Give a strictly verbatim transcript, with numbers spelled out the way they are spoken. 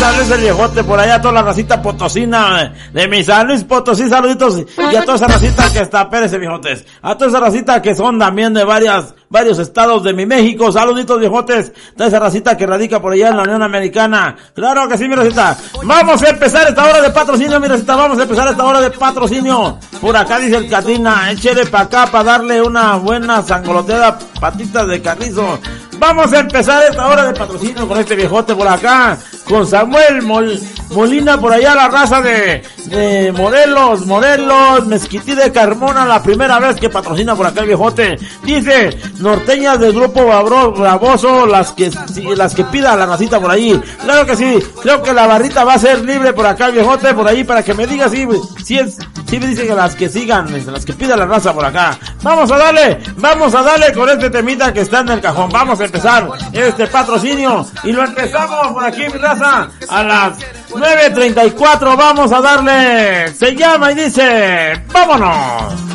San Luis el Viejote, por allá toda la racita potosina de mi San Luis Potosí, saluditos, y a toda esa racita que está, Pérez Viejotes, a toda esa racita que son también de varias, varios estados de mi México, saluditos Viejotes, toda esa racita que radica por allá en la Unión Americana, claro que sí, mi racita. Vamos a empezar esta hora de patrocinio, mi racita, vamos a empezar esta hora de patrocinio. Por acá dice el Catrina, échele pa' acá para darle una buena sangoloteada, patitas de carrizo. Vamos a empezar esta hora de patrocinio con este Viejote por acá, con Samuel Mol, Molina por allá, la raza de, de Morelos, Morelos, Mezquití de Carmona, la primera vez que patrocina por acá el Viejote. Dice, norteñas del grupo Babro, Bravoso, las que, las que pida la racita por ahí. Claro que sí, creo que la barrita va a ser libre por acá el Viejote, por ahí, para que me diga si, si es, si me dice que las que sigan, las que pida la raza por acá. Vamos a darle, vamos a darle con este temita que está en el cajón. Vamos a empezar este patrocinio y lo empezamos por aquí, mi raza, a las nueve treinta y cuatro. Vamos a darle, se llama y dice, vámonos.